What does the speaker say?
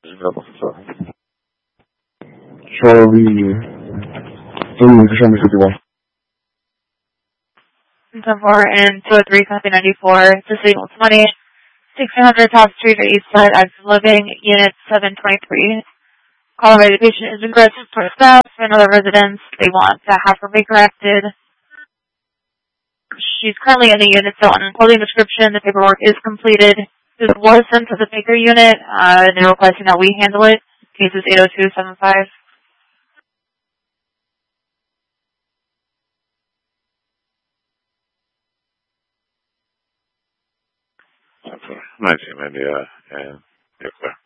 Charlie, 51. 10-4 and 203, copy 94. It's a signal 20. 1600 Top Street, East Side, Active Living, Unit 723. Call of patient is aggressive for staff and other residents. They want to have her Baker acted. She's currently in the unit, so on clothing description, the paperwork is completed. This was sent to the Baker unit. They're requesting that we handle it. Case is 80275. Okay. 19 India and Nicola.